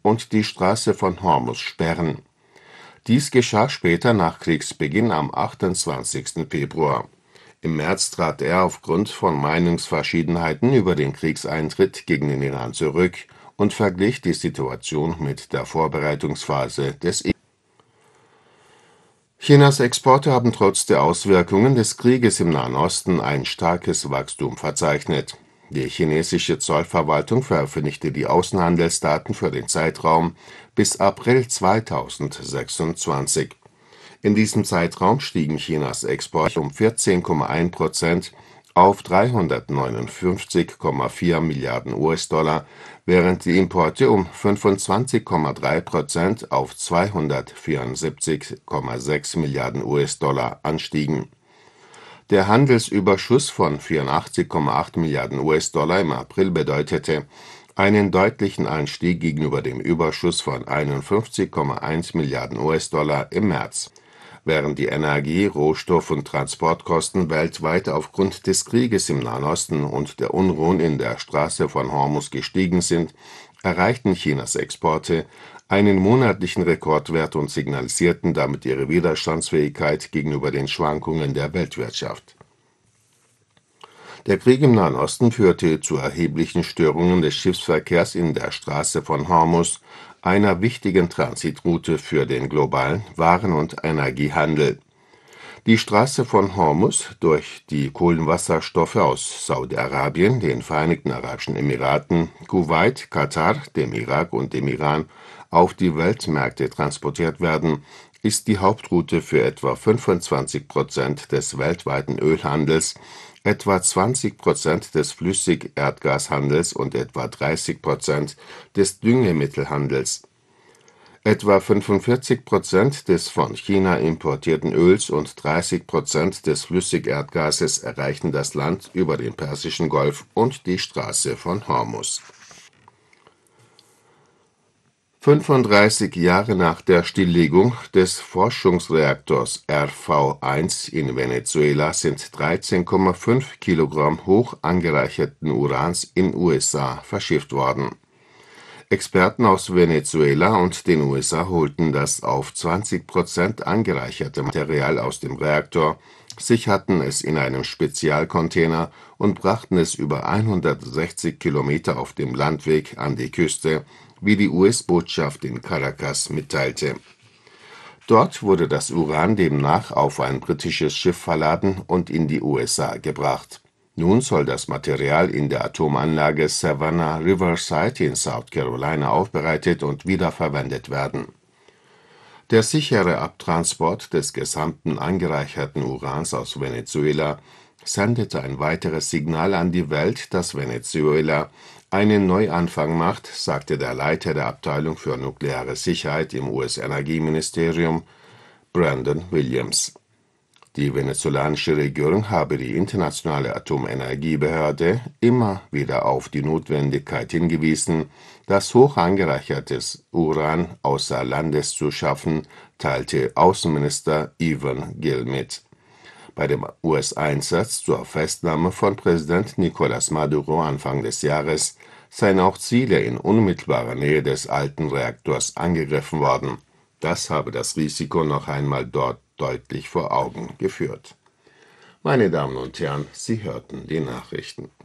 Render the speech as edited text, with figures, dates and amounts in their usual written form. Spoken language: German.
und die Straße von Hormuz sperren. Dies geschah später nach Kriegsbeginn am 28. Februar. Im März trat er aufgrund von Meinungsverschiedenheiten über den Kriegseintritt gegen den Iran zurück und verglich die Situation mit der Vorbereitungsphase des Chinas Exporte haben trotz der Auswirkungen des Krieges im Nahen Osten ein starkes Wachstum verzeichnet. Die chinesische Zollverwaltung veröffentlichte die Außenhandelsdaten für den Zeitraum bis April 2026. In diesem Zeitraum stiegen Chinas Exporte um 14,1% auf 359,4 Milliarden US-Dollar, während die Importe um 25,3% auf 274,6 Milliarden US-Dollar anstiegen. Der Handelsüberschuss von 84,8 Milliarden US-Dollar im April bedeutete einen deutlichen Anstieg gegenüber dem Überschuss von 51,1 Milliarden US-Dollar im März. Während die Energie-, Rohstoff- und Transportkosten weltweit aufgrund des Krieges im Nahen Osten und der Unruhen in der Straße von Hormuz gestiegen sind, erreichten Chinas Exporte einen monatlichen Rekordwert und signalisierten damit ihre Widerstandsfähigkeit gegenüber den Schwankungen der Weltwirtschaft. Der Krieg im Nahen Osten führte zu erheblichen Störungen des Schiffsverkehrs in der Straße von Hormuz, einer wichtigen Transitroute für den globalen Waren- und Energiehandel. Die Straße von Hormuz, durch die Kohlenwasserstoffe aus Saudi-Arabien, den Vereinigten Arabischen Emiraten, Kuwait, Katar, dem Irak und dem Iran auf die Weltmärkte transportiert werden, ist die Hauptroute für etwa 25% des weltweiten Ölhandels, etwa 20% des Flüssigerdgashandels und etwa 30% des Düngemittelhandels. Etwa 45% des von China importierten Öls und 30% des Flüssigerdgases erreichen das Land über den Persischen Golf und die Straße von Hormuz. 35 Jahre nach der Stilllegung des Forschungsreaktors RV-1 in Venezuela sind 13,5 Kilogramm hoch angereicherten Urans in USA verschifft worden. Experten aus Venezuela und den USA holten das auf 20% angereicherte Material aus dem Reaktor, sicherten es in einem Spezialcontainer und brachten es über 160 Kilometer auf dem Landweg an die Küste, wie die US-Botschaft in Caracas mitteilte. Dort wurde das Uran demnach auf ein britisches Schiff verladen und in die USA gebracht. Nun soll das Material in der Atomanlage Savannah Riverside in South Carolina aufbereitet und wiederverwendet werden. Der sichere Abtransport des gesamten angereicherten Urans aus Venezuela sendete ein weiteres Signal an die Welt, dass Venezuela einen Neuanfang macht, sagte der Leiter der Abteilung für nukleare Sicherheit im US-Energieministerium, Brandon Williams. Die venezolanische Regierung habe die Internationale Atomenergiebehörde immer wieder auf die Notwendigkeit hingewiesen, das hoch angereichertes Uran außer Landes zu schaffen, teilte Außenminister Yvonne Gill mit. Bei dem US-Einsatz zur Festnahme von Präsident Nicolás Maduro Anfang des Jahres seien auch Ziele in unmittelbarer Nähe des alten Reaktors angegriffen worden. Das habe das Risiko noch einmal dort deutlich vor Augen geführt. Meine Damen und Herren, Sie hörten die Nachrichten.